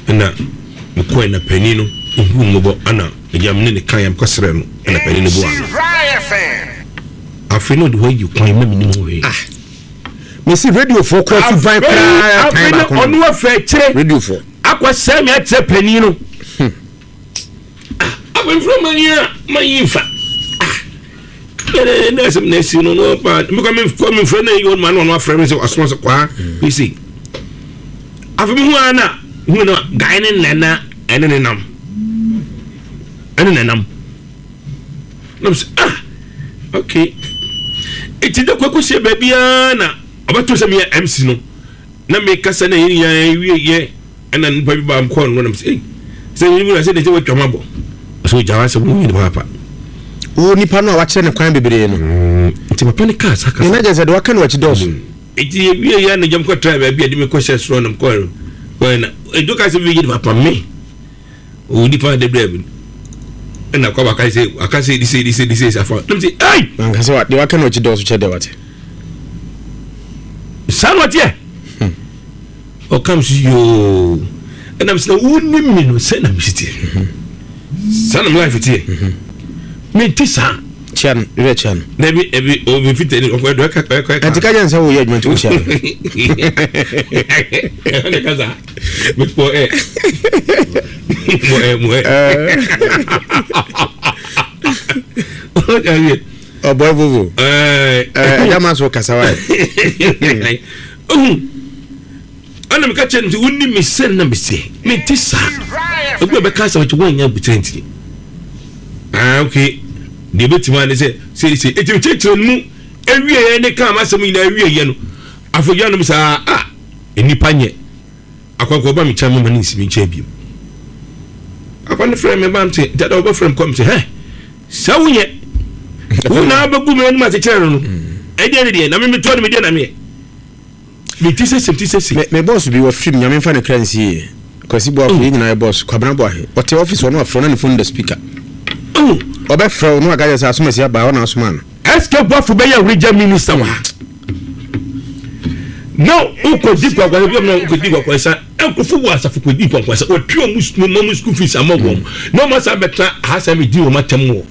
na mekɔ na panino hu ngobo ana ejamne ne kan yam kosere no na panino bo ano afino de wayi kwan ma minim ho yi me see radio for cross van pra afino onu afa kire radio for akwa sami atre panino abon from mania mayinfa na si no pa me come from na you man no afra me so asonso kwa we see afimi hu ana hu no guy ne nana ene nam okay iti de kwako se babia na obato se me MC no na me kasa na ye ana npa bi ba mko no na say say ni na say de we twamabo so jawa se mu ni papa o nipa no a wakire ne kwan bebre no iti papa ne ka saka na je se de waka no wachi dos iti ye ya na jam ko try babia de me ko share sro na mko na eduka se bi ye papa me o nipa de brebi na kwa akase dise afa let me say hey ngase wa de wa kan ochi dos che de wate san wate o kam si yo and I'm saying woni mi no say na mi sitie san am life tie me tisa chan re chan na bi ebi o bi fiteni o ko do ka antika jan sa wo ye adwuma ti o sha ne kaza me po oh boy vovo yama so kasawa ana me ka chen ti wonni mi sen na mi se me tisa ogbe be ka sa wo nya butenti okay de betima ne se etim cheche mu ewie ne ka amasem ina ewie ye no afoya no sa enipa nye akwanko ba mi chama mani nsimi nche biem akwan frame me bam te dada oba frame come say hey sawunye una abagu me no ma se chere no e de na me to no me de na me tise me boss bi wa film nyame fa ne kransi kwasi bo afi nyina boss kwabena bo ahe o te office no afro na ne phone the speaker oba fro no agaje sa asoma sia ba ona asoma no eske bofu be ya region minister wa no uko dikwa kwa bi no uko dikwa kwa sa enkofu wa asafu ko dikwa kwa sa o trio mu school fees amogom no ma sa betra hasa me di o matem wo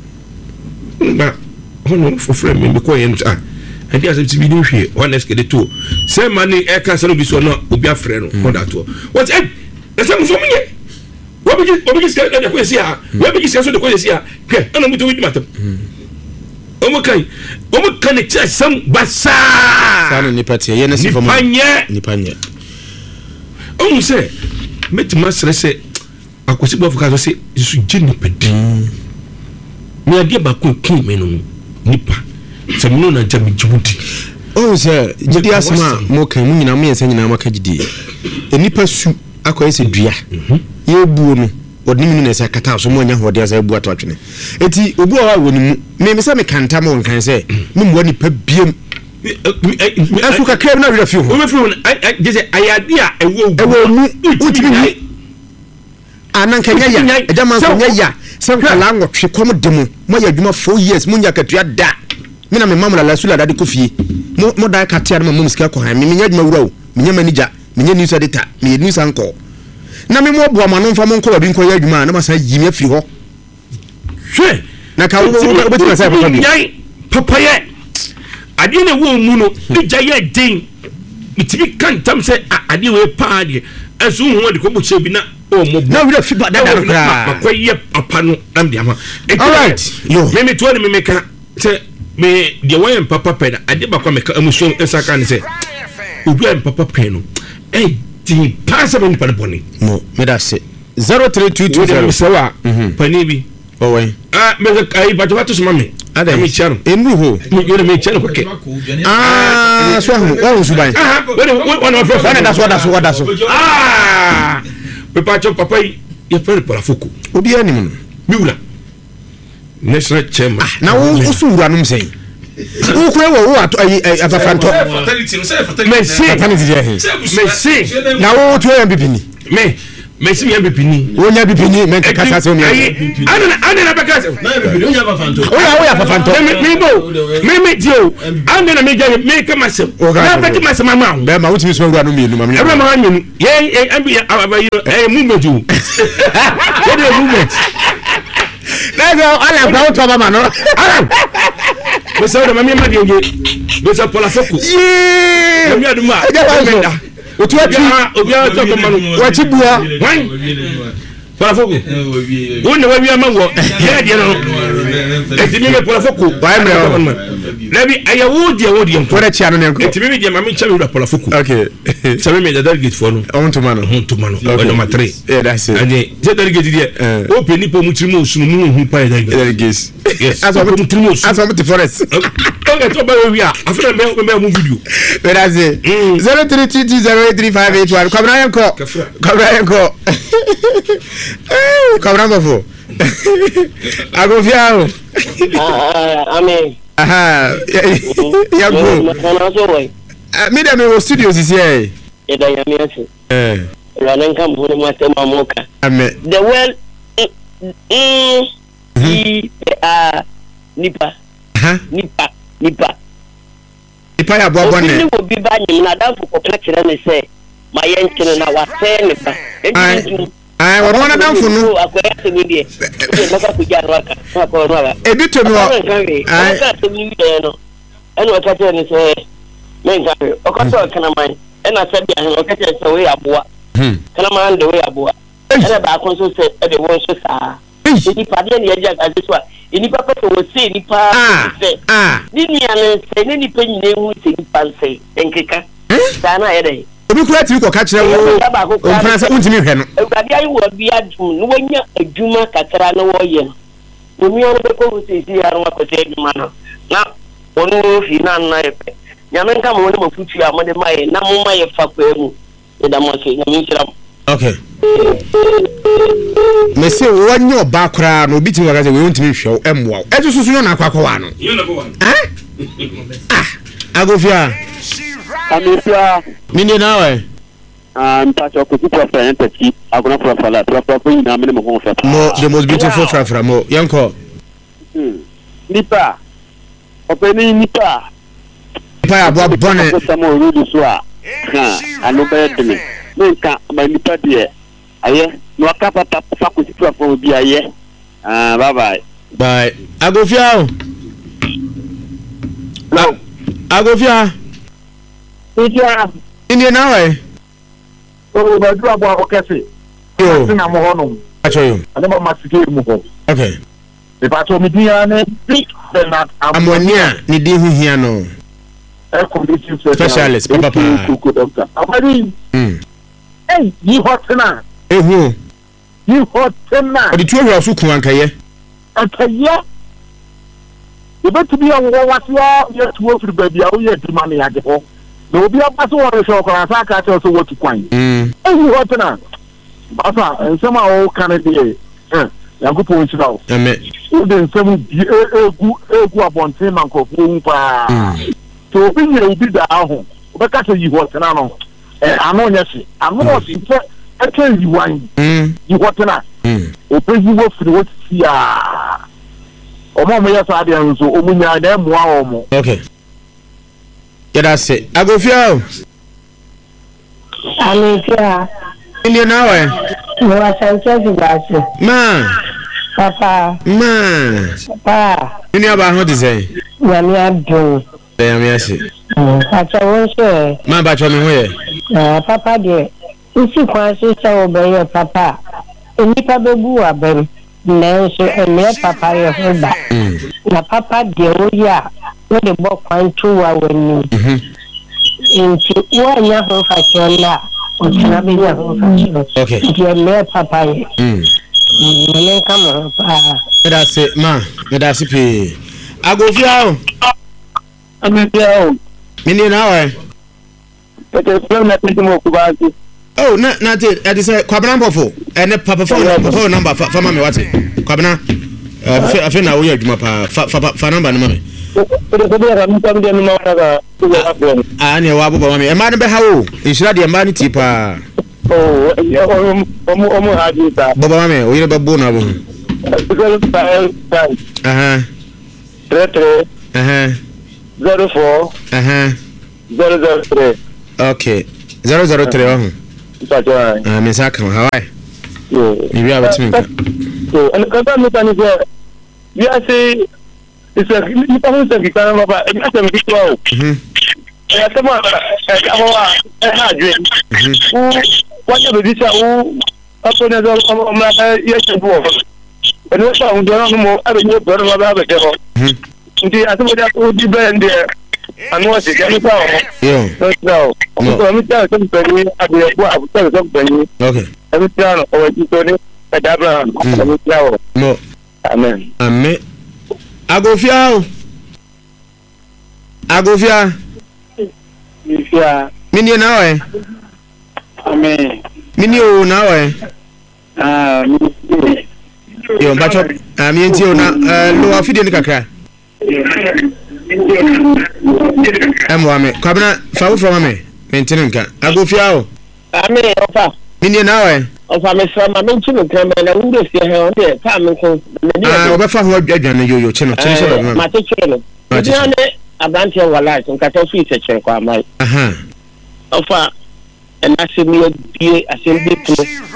na hono for frame me ko yen and there seems to be no here honest get to say money e can sell bi so no obi afre no for that what e say so munye obi sika da ko esi ha obi sika so da ko esi ha ke ana muto wi matam omo kan ne cha sam basa sana ni patie ye na si fomo ni panye omo say metima sere akosi bo fuka so se su jini pedi me ade ba ko kin me no nipa semino na jami jibuti o se jidi asma mo kan mu nyina mo yensa nyina maka jidi enipa su akoyese dua ye buo no odni minu na se kata so mo nya hode asa buo atwatwene eti obu o wa woni mu me se me kanta mo nkan se me mo nipa biem asu ka krem na wira fi ho o me fi ho je se ayade a ewo mu utimi ananka nya ya ejama so nya ya se kala nwotwe kom demo mo ya adwuma 4 years mo nya katua da mina me mamula la sula dade kofie mo da katia na mo musika ko han me nya adwuma wura o me nya manager me nya news editor me news anchor na me mo bo amano mfa mo nko bi nko ya adwuma na masa yi me afiri ho hwe na ka wo betima sai papa ye ade ne wo mu no ija ye din mitimi kantam se ade we pa de asu hu de ko bu che bi na o mo na wira fi ba da da kra makoye papa no nam de ama all right yo me to ne me ka se me de wayen papa pe na ade ba kwa me ka amuso esaka ne se obi an papa pe no ti pasa me pa boni mo me da se 03220 sewa pani bi o wen me ai ba to so mame ada me charo enu ho me charo ko ke so ho wa su ban one of us wada so me pa cho papa ye fere para foko obi anim mi wura national chairman na wo su wura num sen wo kure wo ato afafanto me si na wo to yan bibini Messi me bipini. Onya bipini men ka kasa se me. Ane na beka se. Na bipini onya fafanto. Oya fafanto. Me dio. Ane na me ja me ka masem. Na beti masem ma. Be ma wutimi so ngura no mienu ma me. Ebe ma nyenu. Ye ambi abayi movement o. Ye dey movement. Na go ala gba o to ba ma no. Besa do mami ma di nge. Besa pola foko. Ye. Mami aduma. Otu ati obi a to ma no. Wachi bua. Wan. Pola foko. Wonne wa wi ama wo. Ye de no. Etimi me pola foko. Wa emre. Nabi ayawo de nko. Wora chia no ne nko. Etimi me de mami cha me pola foko. Okay. Sabe me da delegate for no. On to man. Number 3. Yeah, that's it. And the delegate there. Open ni po mu tiri mo sunu mu hu pa Delegates. Yes. As what to most. As what to forest. Okay, to ba we are. After me video. But that's it. 0322083581. Kabra yanko. Kabra bafo. Agofia. Amen. Aha. Ya go. Me dem we studios is here. Eda ya mi ase. Ranan kam ho mo ate ma moka. Amen. The well nipa. Nipa ya bobo ne. Ni wo bi ba nyim na dan fo ka kire ne se ma ye nkene na wa se ne ba. Ai wo na dan fo no. Akoya se mi die. Na ka ku ja raka. Na ko no ba. E bi to mi wo. Ai ka se mi die no. Eno ka te ne se men ka o ka to kana man. Ena se bia o ka te se we aboa. Kana man de we aboa. Ena ba kon so se e de won so sa. Ni pa de ne ya ja ka so a. Ini papa to se ni pa se ni ni ane se ni pe nyine hu se ni pa se enkeka sana ere obi kura ti ko ka kire wo o plan se untimi hwe no ewade ayi wo bi adum no wonya adwuma kakra no wo ye no mi ono be ko se si ya no akote adwuma no na onu fi na na epe nyame nka mo ne mo futu a mo de mai na mo mai fa kwa mu e da mo se nyame nkiram. Okay. Me say wonye oba kura no biti waka say we wontimi hwe emwa etu susu yo na akwa no agofia amisia mini na we ntacho ko tipo fa entati agona profile profile na me mo ho fa mo the most beautiful frafra mo yanko nipa openi nipa ya bo bone ko mo rudi so a anu be demi nka ma nipa de aye no aka papa fa ko tipo fa bi aye bye agofia agofia India na we o ba du abo akese yo na mo hono acho yo ade ba masike mu ho okay e pa to mi dia ne big Bernard amonia ni di hu hia no condition specialist papa doctor abadi yi hotna ehu yi hotna odi tu hwa su kun ankaye Ibetu ya wo wasio ye tuwo firi baabi a wo ye dima ne yage ho na obi abaso wo so okora sa ka te so wotu kwan ehu hotena asa ensema o kan de yakupo nchira o amen o de nsem egu abonte mankofo hu pa to obi nye obi da ho obeka se yi hotena no ano nya se ano se fe eke yi wan yi hotena o pe yi wo firi wo ti a omo ya sa de nso omunya na moa omo okay yada se agofia Alifia India na we wa Sanchez Basi ma papa ni aba ho de say ya mi adun ya mi ase papa won se ma ba cho me ho ye papa de isi kwa se se obeyo papa enipa bebu abem na so ele papa ye hoba na papa de oya we de bo kwan tu wa wani inti wa nya ho fa chola o tana be nya ho fa chola okay de le papa ye ne kama pa da se ma da se pe agofia o amisia o mini na we pete problem na pete mo kubasi oh na te ade say kwabena mpofo ene papa phone number fa ma me wate kwabena afi na wo yadwuma pa fa number no ma me ani wa bobo ma me e ma ne be hawo insura de ma ne ti pa Oh, yeah, had you that. Baba me, we never born abo. 03 04 003. Okay. 003 me sa kan Hawaii. Ni wi abetimi kan. So, and kata mi tani se we are say it's a ni pa ho se ki kan baba, e se mi to o. Ya sama awa ha dwe. Wanya be bisa o apo ne do o ma ye se bo. Eno sa un do no mo abe ni do no ba be ho. Ndi atimo da o di brand there. Anu ase ke ni pa o. Yo. No. O mi ta so pe ni abe bo abu ta so pe ni. Okay. Every time o ti to ni kadabra. No. Amen. Amen. Agofia. Ifia. Mini na we. Amen. Mini o na we. Yo bacho. Mi enti o na lo afide ni kakra. Amwame. Kwabena fa from me. Mentene nka. Agofia o. Amen. Ofa. Mini na we. Ofa me from me ntinu krama na wure fie he on dey pa me ko. Obefa ho adwadwane yo cheno so do me. Ma te cheno. Ni abante wala nkata so ite chen kwa mai. Aha. Ofa enasemi bie asembi to.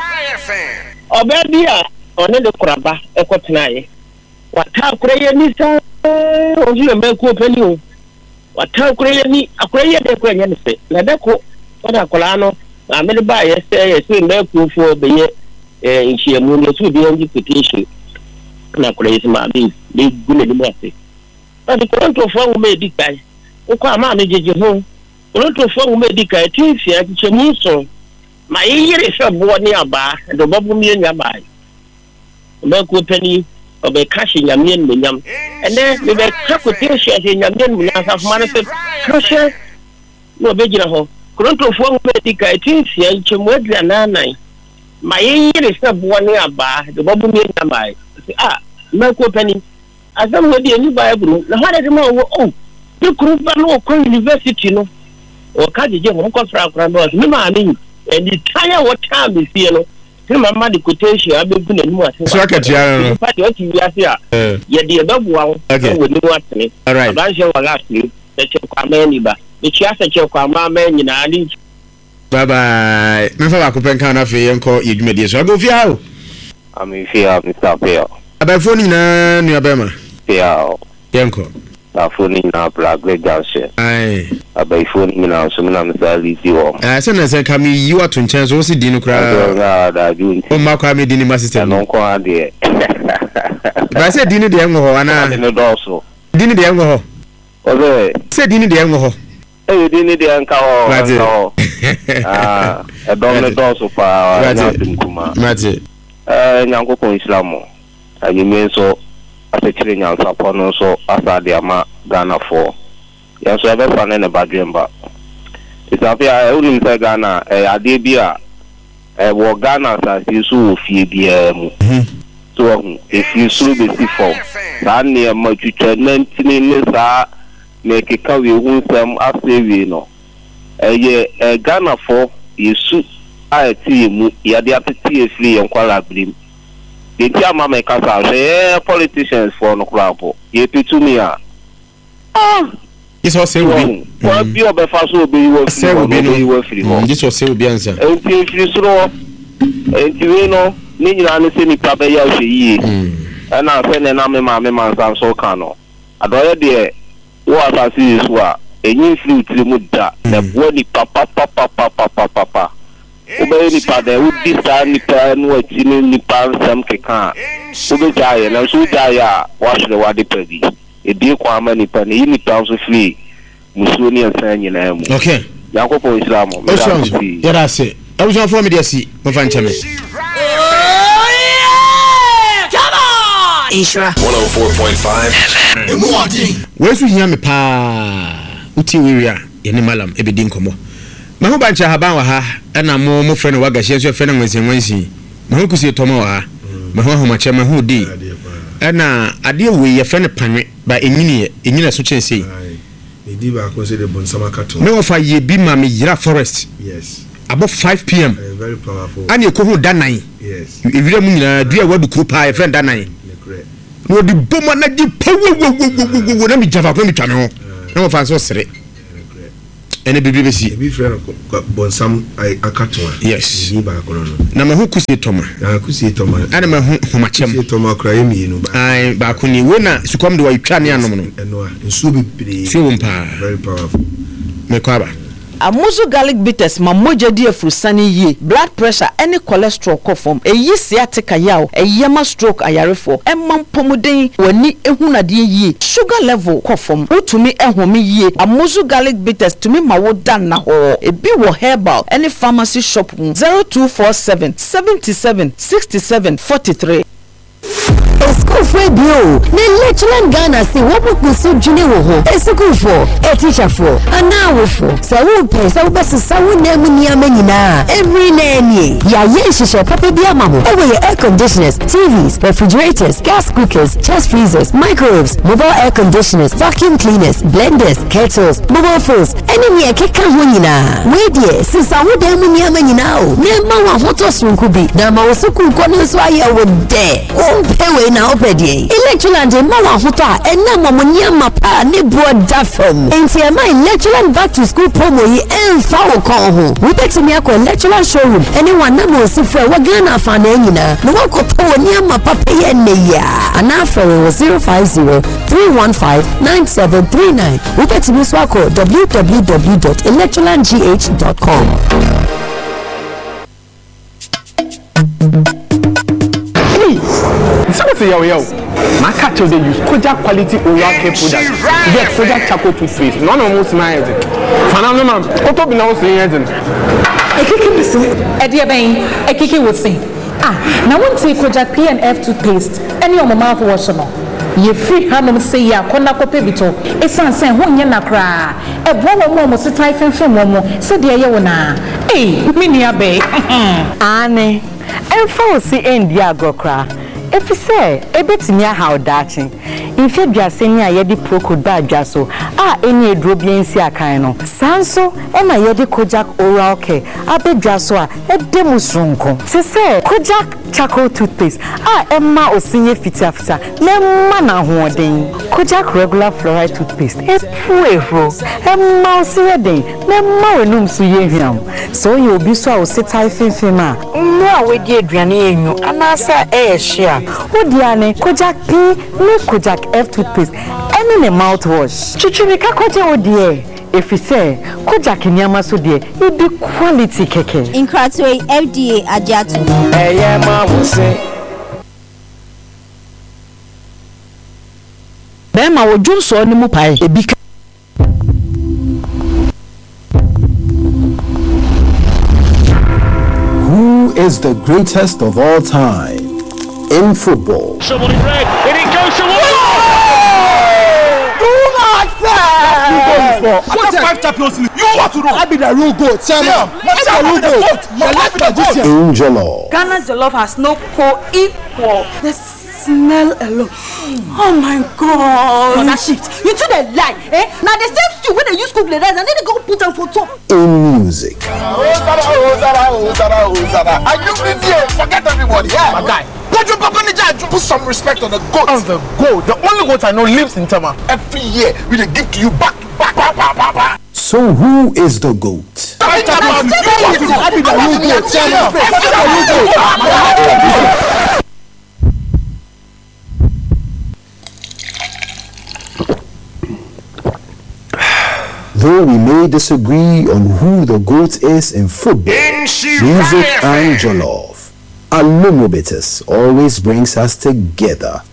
Obebi a one de kuraba ekotenaye. Wata kureye ni sa oji me ko pani o. Wata kureye ni akureye de ko nya ne se. Na de ko wada kola no na me ba yese me ko fo be ye nchiemu ne so bi anji petition. Na kureye ma bi de gune de mo ase. Adi koronto fo me di kai. O kwa ma me jeje ho. Koronto fo me di kai tin fi a chemu so. Ma yire se bo ni aba do bobu mi nya bai. Me ko pani obe kashi nyamien me nyam. Ene me be kakoteshi ase nyamien mu nya safuma ne se kashe no be gina ho. Koronto fo me di kai tin fi a chemu adra nanan. Ma yire se bo ni aba do bobu mi nya bai. Me ko pani azam wodi eni bible na hade de mo o de kuruba no ko university no o ka jeje mo ko fra kra do me ma ni e di tanya what time be fie no me mama de quotation abegu na nimu ase so akati ya no party o ti ya se a ye de bebu wa wo ni watene ba je wa last ni se che kwa ma ni ba e chi ase che kwa ma nyina ni bye bye me fa ba ko penka na fe yenko yedwumadi so Agofia o Amifia Mr. Peo abafoni na nuabema Peo yenko afoni na Blackle Junction ai abafoni na so na misali diwo se na se kami yiwa to nchen so si di no kra da jun o ma kwa me di ni ma system no ko ade ba se di ni de enwo ho ana no doso di ni de enwo ho obe se di ni de enwo ho di ni de enka ho e don ne doso pa na dimkuma mate nyankopon islamo anyime so asechire nyansa pono so asade ama Ghana for yanso ebe fa ne badwemba isafia ulim se Ghana ade bia wo Ghana sa sisu ofie bia mu so if you suru be sifo sa ne ma twitwa nantini ne sa me keka we hunsam asewi no Ghana for yesu ati mu yade apeti efiri yenkwala brim enti ama me kasa politicians for no krapo ye pitumia iso se obi wa bi obefa so obi wo se obi no wo free ho iso se obi ansa enti efiri soro enti we no ni nyina ne se nipa be ya hwe yie na se ne na me ma nsa so ka no adoye de wo asasi yesu a enyi free tiri mu da na bo ni papa ube nipa de udi sa nipa no atini nipa nsam keka ube jaye na so jaye a wahwe wade padi edi kwa ma nipa ne nipa so free musuo ni ansa nyina mu okay yakopo islamo ya da se abuja for me dey see mo fa ncheme Isra 104.5 wesu hia me pa uti wiria ye ni malam ebedi nkomo mahu bancha haban wa ha na mo frɛ no wagahye so frɛ no nwansi mahu kusie tɔma wa ha mahu ahomache mahu di na ade we ye frɛ no panwe ba enyina so kyensei di ba ko se de bonsama kato me wo fa ye bi ma me yira forest yes about 5 p.m. Very powerful. And you go that night. Yes. If you don't do what the group a friend that night. No the bomb na di power na mi java ko mi twa me ho. Na mo fa so sere. Ene bibi be si. Bi friend bonsam akatoa. Yes. Ni ba ko no. Na ma hu kusie toma. Na kusie toma. Ana ma hu homachem. Kusie toma kra yemi no ba. Ai ba ko ni we na sukom de wa twa ne anom no. Eno a nsu bibire. Si won pa. Very powerful. Me ko aba. Amuzu garlic bitters ma moja di afrusani ye blood pressure any cholesterol kofom eyi sciatica yaw eyema stroke ayarefo emam pomuden wani ehunade ye sugar level kofom utumi ehome ye Amuzu garlic bitters tumi ma wo dan na ho ebi wo herbal any pharmacy shop 0247 77 67 43. School for bio. Ne lecturer Ghana say what book so junior wo. School for a teacher for and now for. So we pay so best so we name ni amenina. Every nanny. Ya yeshisha papa bia mamo. Ewe air conditioners, TVs, refrigerators, gas cookers, chest freezers, microwaves, mobile air conditioners, vacuum cleaners, blenders, kettles, mobile phones. Any near keka ho nyina. We die since I would name ni amenina o. Ne ma wa hoto sunkubi. Na ma wosuku ko no so aye wo de. O pewe na opedi electroland ma wa hota ena mamonia mapa ne broda fam enti e ma electroland back to school promo yi emfa wo kon ho we betimi akọ electroland showroom anyone na mo sifra wa Ghana fa na nyina no wa ko to ni mapa pe ne ya ana fa 050 315 9739 we betimi so akọ www.electrolandgh.com. Say yo, my catch they use Kojak quality oral care product. Get Kojak charcoal toothpaste. None of most my head. Fanano man, auto be now saying I kick him so. Eddie Bain, I kick it with say. Now one say Kojak PNF toothpaste. Any of my mouthwash no. Ye free hand say ya kona kope bito. Esan sen ho nya nakra. E bo mo se typing film mo. Se de ye wona. Eh, me nia be. Ane. Enfo si endi agokra. If you say, a bit near how daching. In February, senior yedi procod badjaso, any drobian sia kaino. Sanso, and my yedi Kojak oral care, a bedjaswa, a demusrunko. Se say, Kojak charcoal toothpaste, Emma or senior fitafta, ne mana hoarding. Kojak regular fluoride toothpaste, a puero, a mouse wedding, ne marinum suyevium. So you'll be so sit typhing fema. No, we did Driani, and I say, share. Odiane, Kojak P, no Kojak F toothpaste, and in a mouthwash. Chichimika Koja odie. If you say Kojak in Yamaso dear, it be quality keke. In Cratway, FDA Ajatu. Eyama will say. Bema wo Junso ni mupai ebika. Who is the greatest of all time in football? Someone in red, and it goes to Do not say! What 5 Champions League? You want to know? I be the real goat. Angelo. Ghana Jollof has no co-equal. The smell alone. Oh my God. Oh, that shit. You two they lie. Now the same stew when they use cook the rice and then they go put them for top. In music. Are you busy? Forget everybody. Yeah, my guy. Put some respect on the goat. On the goat. The only goat I know lives in Tama. Every year we they give to you back. So who is the GOAT? Though we may disagree on who the GOAT is in football, music and jollof, Alumobitis always brings us together